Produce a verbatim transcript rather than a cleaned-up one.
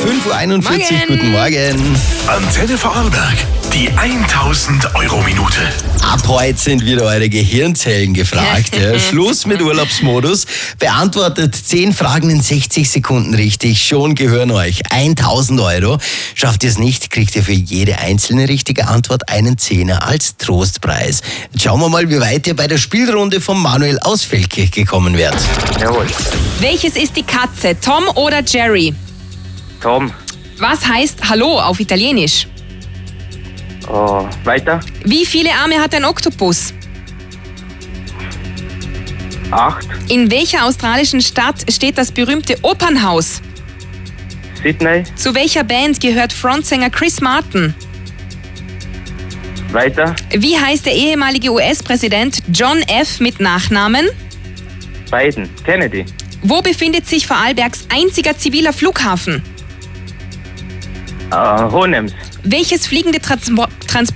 fünf Uhr einundvierzig, Morgen. guten Morgen. Antenne Vorarlberg, die tausend Euro Minute. Ab heute sind wieder eure Gehirnzellen gefragt. Ja. Schluss mit Urlaubsmodus. Beantwortet zehn Fragen in sechzig Sekunden richtig. Schon gehören euch tausend Euro. Schafft ihr es nicht, kriegt ihr für jede einzelne richtige Antwort einen Zehner als Trostpreis. Jetzt schauen wir mal, wie weit ihr bei der Spielrunde von Manuel aus Velke gekommen wärt. Jawohl. Welches ist die Katze, Tom oder Jerry? Tom. Was heißt Hallo auf Italienisch? Oh, weiter. Wie viele Arme hat ein Oktopus? Acht. In welcher australischen Stadt steht das berühmte Opernhaus? Sydney. Zu welcher Band gehört Frontsänger Chris Martin? Weiter. Wie heißt der ehemalige U S-Präsident John F. mit Nachnamen? Biden. Kennedy. Wo befindet sich Vorarlbergs einziger ziviler Flughafen? Äh, Hohenems. Welches fliegende Trans